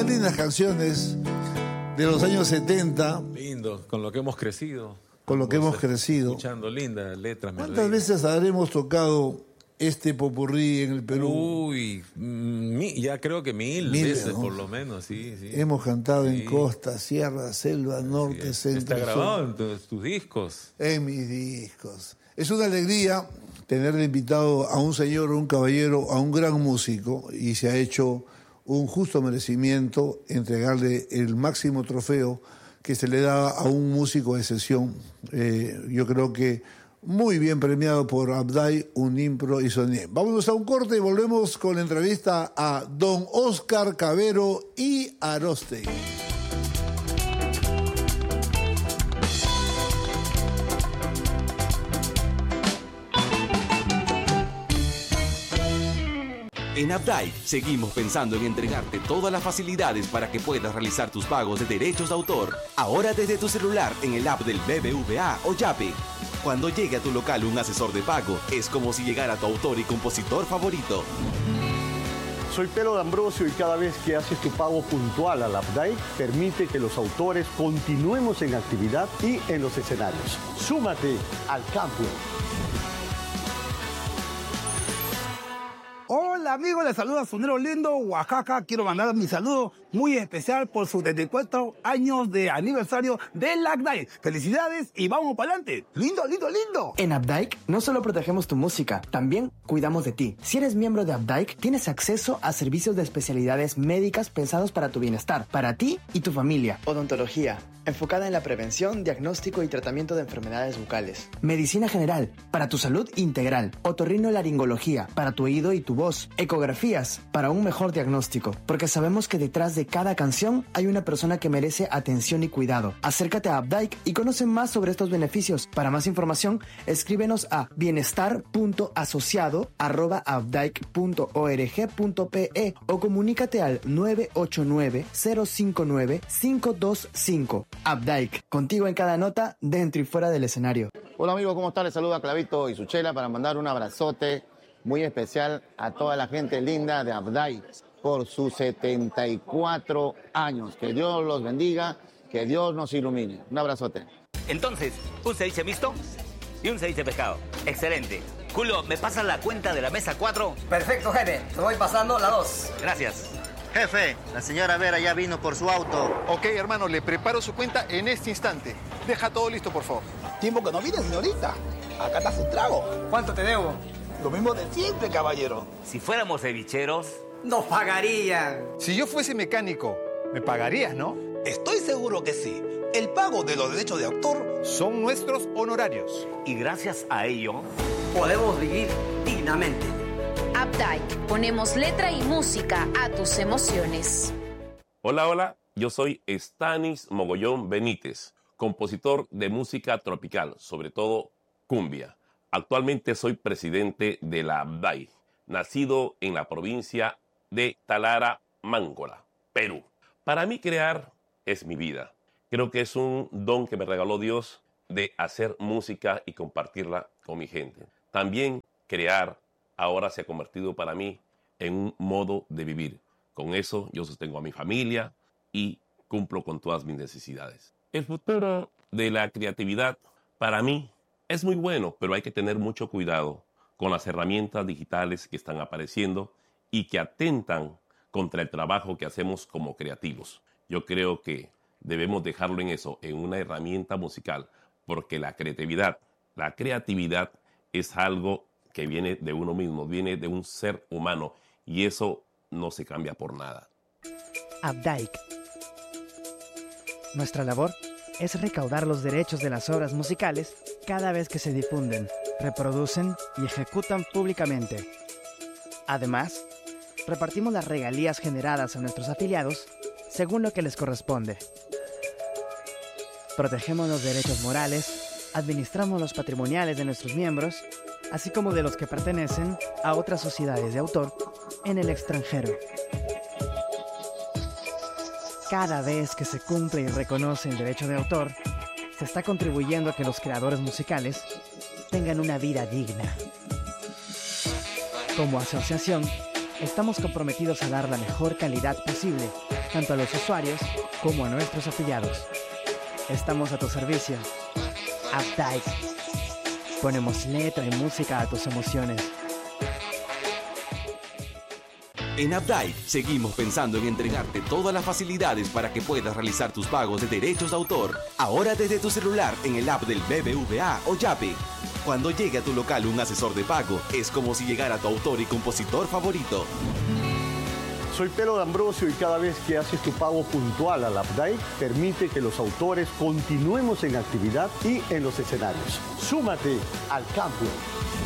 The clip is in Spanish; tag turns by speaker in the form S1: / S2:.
S1: qué lindas canciones de los años 70.
S2: Lindo, con lo que hemos crecido.
S1: Con lo que hemos crecido.
S2: Escuchando lindas letras.
S1: ¿Cuántas veces habremos tocado este popurrí en el Perú?
S2: Uy, ya creo que mil veces, ¿no? Por lo menos, sí.
S1: Hemos cantado en costa, sierra, selva, norte, centro.
S2: Está grabado en tus discos.
S1: En mis discos. Es una alegría tener de invitado a un señor, un caballero, a un gran músico, y se ha hecho un justo merecimiento entregarle el máximo trofeo que se le da a un músico de sesión. Yo creo que muy bien premiado por Abday, Unimpro y Sony. Vámonos a un corte y volvemos con la entrevista a don Oscar Cavero y Aróstegui.
S3: En Abday seguimos pensando en entregarte todas las facilidades para que puedas realizar tus pagos de derechos de autor. Ahora desde tu celular en el app del BBVA o Yape. Cuando llegue a tu local un asesor de pago, es como si llegara tu autor y compositor favorito.
S4: Soy Pedro D'Ambrosio y cada vez que haces tu pago puntual al Abday, permite que los autores continuemos en actividad y en los escenarios. Súmate al cambio.
S5: Hola amigos, les saluda Sonero Lindo, Oaxaca. Quiero mandar mi saludo muy especial por sus 74 años de aniversario del Abday. Felicidades y vamos para adelante. Lindo, lindo, lindo.
S6: En Abday no solo protegemos tu música, también cuidamos de ti. Si eres miembro de Abday, tienes acceso a servicios de especialidades médicas pensados para tu bienestar, para ti y tu familia. Odontología, enfocada en la prevención, diagnóstico y tratamiento de enfermedades bucales. Medicina general, para tu salud integral. Otorrinolaringología, para tu oído y tu voz. Ecografías, para un mejor diagnóstico. Porque sabemos que detrás de cada canción hay una persona que merece atención y cuidado. Acércate a Abday y conoce más sobre estos beneficios. Para más información, escríbenos a bienestar.asociado@abday.org.pe o comunícate al 989-059-525. Abday, contigo en cada nota, dentro y fuera del escenario.
S7: Hola amigos, ¿cómo están? Les saluda Clavito y su chela para mandar un abrazote muy especial a toda la gente linda de Abday por sus 74 años. Que Dios los bendiga, que Dios nos ilumine. Un abrazote.
S8: Entonces, un ceviche mixto y un ceviche pescado. Excelente. Julio, ¿me pasas la cuenta de la mesa 4?
S9: Perfecto, jefe. Te voy pasando la 2.
S8: Gracias.
S10: Jefe, la señora Vera ya vino por su auto.
S11: Ok, hermano, le preparo su cuenta en este instante. Deja todo listo, por favor.
S5: Tiempo que no viene, señorita. Acá está su trago.
S9: ¿Cuánto te debo?
S5: Lo mismo de siempre, caballero.
S8: Si fuéramos cevicheros,
S9: nos pagarían.
S11: Si yo fuese mecánico, me pagarías, ¿no?
S5: Estoy seguro que sí. El pago de los derechos de autor
S11: son nuestros honorarios.
S8: Y gracias a ello,
S9: podemos vivir dignamente.
S12: Abday, ponemos letra y música a tus emociones.
S13: Hola, yo soy Stanis Mogollón Benítez, compositor de música tropical, sobre todo cumbia. Actualmente soy presidente de la Abday, nacido en la provincia de Talara, Mángola, Perú. Para mí crear es mi vida. Creo que es un don que me regaló Dios de hacer música y compartirla con mi gente. También crear ahora se ha convertido para mí en un modo de vivir. Con eso yo sostengo a mi familia y cumplo con todas mis necesidades. El futuro de la creatividad para mí es muy bueno, pero hay que tener mucho cuidado con las herramientas digitales que están apareciendo y que atentan contra el trabajo que hacemos como creativos. Yo creo que debemos dejarlo en eso, en una herramienta musical, porque la creatividad es algo que viene de uno mismo, viene de un ser humano y eso no se cambia por nada.
S6: Abday. Nuestra labor es recaudar los derechos de las obras musicales cada vez que se difunden, reproducen y ejecutan públicamente. Además, repartimos las regalías generadas a nuestros afiliados según lo que les corresponde. Protegemos los derechos morales, administramos los patrimoniales de nuestros miembros, así como de los que pertenecen a otras sociedades de autor en el extranjero. Cada vez que se cumple y reconoce el derecho de autor, se está contribuyendo a que los creadores musicales tengan una vida digna. Como asociación, estamos comprometidos a dar la mejor calidad posible tanto a los usuarios como a nuestros afiliados. Estamos a tu servicio. Updike. Ponemos letra y música a tus emociones.
S3: En Updike seguimos pensando en entregarte todas las facilidades para que puedas realizar tus pagos de derechos de autor. Ahora desde tu celular en el app del BBVA o Yape. Cuando llegue a tu local un asesor de pago, es como si llegara tu autor y compositor favorito.
S4: Soy Pelo D'Ambrosio y cada vez que haces tu pago puntual al Updike, permite que los autores continuemos en actividad y en los escenarios. Súmate al campo.